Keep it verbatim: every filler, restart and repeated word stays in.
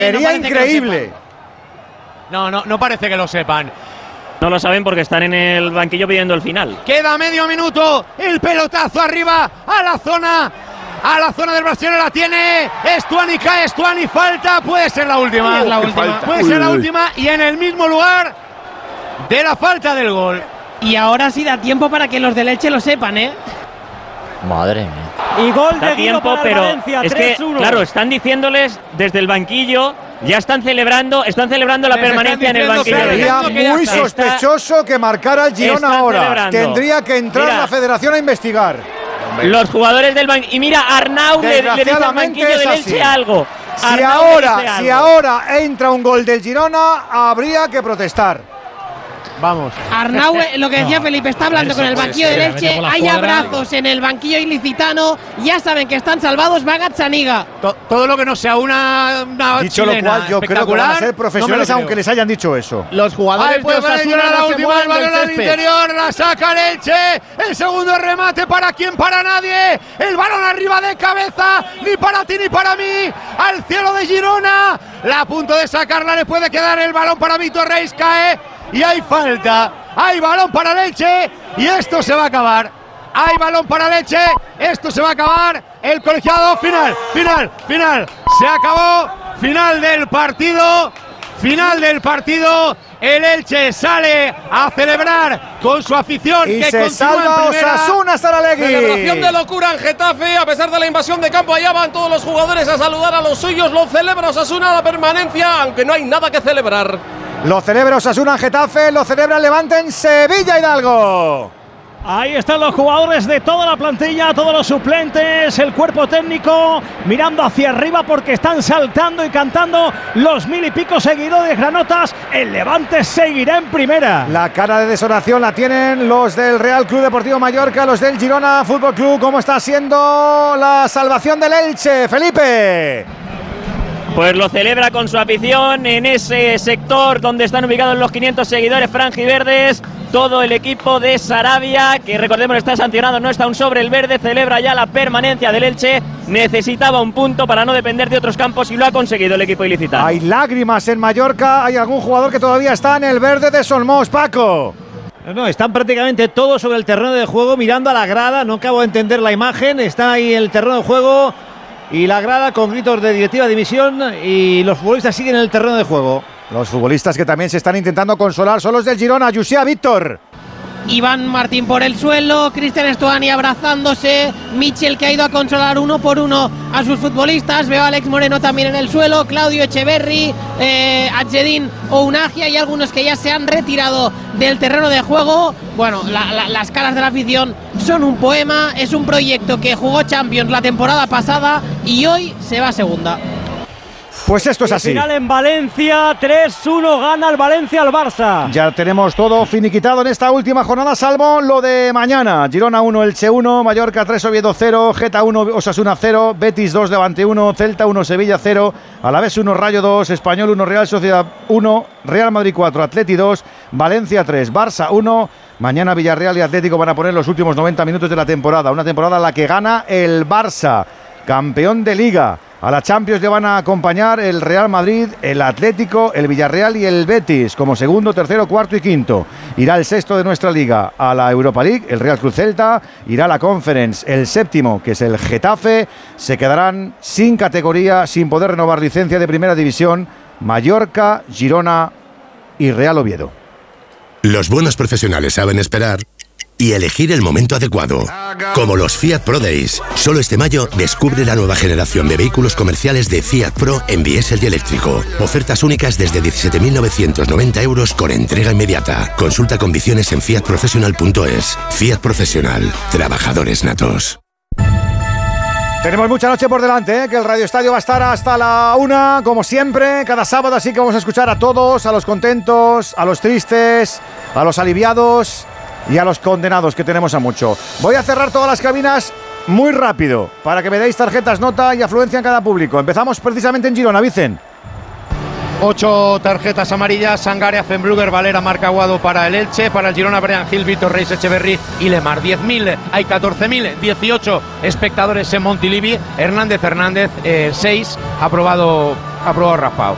Sería no increíble. No, no, no parece que lo sepan. No lo saben porque están en el banquillo pidiendo el final. Queda medio minuto. El pelotazo arriba a la zona. A la zona del brasileño la tiene. Estuani cae, Estuani falta. Puede ser la última. Oh, la última. falta. Puede uy, ser la uy. última. Y en el mismo lugar de la falta del gol. Y ahora sí da tiempo para que los del Elche lo sepan, ¿eh? Madre mía. Y gol Da de Guido tiempo, para el pero Valencia, es que, tres uno. claro, están diciéndoles desde el banquillo, ya están celebrando, están celebrando la Les están permanencia en el diciendo, banquillo. claro, Sería diciendo que ya muy está. sospechoso que marcara el Girona Están ahora. celebrando. Tendría que entrar Mira. la federación a investigar. Los jugadores del banquillo. Y mira, Arnau le, le dice al Desgraciadamente banquillo es del así. Elche algo. Si Arnau le ahora, dice si algo. ahora entra un gol del Girona, habría que protestar. Vamos. Arnau, eh, lo que decía No, Felipe, está hablando eso con el puede banquillo ser, del la mete Elche. por la Hay cuadra. abrazos en el banquillo ilicitano. Ya saben que están salvados. Va Gazzaniga. To- todo lo que no sea una, una Dicho lo chilena cual, yo creo que van a espectacular, ser no me profesionales lo aunque creo. les hayan dicho eso. Los jugadores Ahí puede de poner Osasuna la no se última, el mueven del balón al césped. interior, la saca el Elche, el segundo remate para quién, para nadie, el balón arriba de cabeza, ni para ti ni para mí, al cielo de Girona, la a punto de sacarla, le puede quedar el balón para Víctor Reis, cae y hay falta, hay balón para el Elche y esto se va a acabar. Hay balón para el Elche, esto se va a acabar, el colegiado, final, final, final, se acabó, final del partido, final del partido, el Elche sale a celebrar con su afición Y que se continúa salva en primera. Osasuna Celebración de Saralegui. locura en Getafe, a pesar de la invasión de campo, allá van todos los jugadores a saludar a los suyos, lo celebra Osasuna la permanencia, aunque no hay nada que celebrar. Lo celebra Osasuna en Getafe, lo celebra el Levante en Sevilla Hidalgo. Ahí están los jugadores de toda la plantilla, todos los suplentes, el cuerpo técnico mirando hacia arriba porque están saltando y cantando los mil y pico seguidores granotas. El Levante seguirá en primera. La cara de desolación la tienen los del Real Club Deportivo Mallorca, los del Girona Fútbol Club. ¿Cómo está siendo la salvación del Elche, Felipe? Pues lo celebra con su afición en ese sector donde están ubicados los quinientos seguidores franjiverdes. Todo el equipo de Sarabia, que recordemos está sancionado, no está aún sobre el verde, celebra ya la permanencia del Elche. Necesitaba un punto para no depender de otros campos y lo ha conseguido el equipo ilicitano. Hay lágrimas en Mallorca, hay algún jugador que todavía está en el verde de Solmós, Paco. No, están prácticamente todos sobre el terreno de juego mirando a la grada. No acabo de entender la imagen. Está ahí el terreno de juego y la grada con gritos de directiva de división y los futbolistas siguen en el terreno de juego. Los futbolistas que también se están intentando consolar son los del Girona. Yusia, Víctor. Iván Martín por el suelo, Cristian Estuani abrazándose, Michel que ha ido a consolar uno por uno a sus futbolistas, veo a Alex Moreno también en el suelo, Claudio Echeverri, eh, Adjedin o Unagia y algunos que ya se han retirado del terreno de juego. Bueno, la, la, las caras de la afición son un poema, es un proyecto que jugó Champions la temporada pasada y hoy se va a segunda. Pues esto es Y así. Final en Valencia, tres uno gana el Valencia al Barça. Ya tenemos todo finiquitado en esta última jornada, salvo lo de mañana. Girona uno, Elche uno, Mallorca tres, Oviedo cero, Geta uno, Osasuna cero, Betis dos, Levante uno, Celta uno, Sevilla cero, Alavés uno, Rayo dos, Español uno, Real Sociedad uno, Real Madrid cuatro, Atleti dos, Valencia tres, Barça uno. Mañana Villarreal y Atlético van a poner los últimos noventa minutos de la temporada. Una temporada en la que gana el Barça, campeón de Liga. A la Champions le van a acompañar el Real Madrid, el Atlético, el Villarreal y el Betis como segundo, tercero, cuarto y quinto. Irá el sexto de nuestra liga a la Europa League, el Real Cruz Celta. Irá a la Conference el séptimo, que es el Getafe. Se quedarán sin categoría, sin poder renovar licencia de primera división, Mallorca, Girona y Real Oviedo. Los buenos profesionales saben esperar y elegir el momento adecuado. Como los Fiat Pro Days. Solo este mayo descubre la nueva generación de vehículos comerciales de Fiat Pro en diésel y eléctrico. Ofertas únicas desde diecisiete mil novecientos noventa euros con entrega inmediata. Consulta condiciones en fiat professional punto es. Fiat Profesional. Trabajadores natos. Tenemos mucha noche por delante, ¿eh? Que el Radio Estadio va a estar hasta la una, como siempre, cada sábado, así que vamos a escuchar a todos, a los contentos, a los tristes, a los aliviados y a los condenados, que tenemos a mucho. Voy a cerrar todas las cabinas muy rápido, para que me deis tarjetas, nota y afluencia en cada público. Empezamos precisamente en Girona, Vicen. Ocho tarjetas amarillas, Sangare, Fenbluger, Valera, Marc Aguado para el Elche, para el Girona, Brian Gil, Víctor Reis, Echeverri y Lemar. diez mil, hay catorce mil dieciocho espectadores en Montilivi, Hernández Hernández, eh, seis, aprobado, aprobado raspado.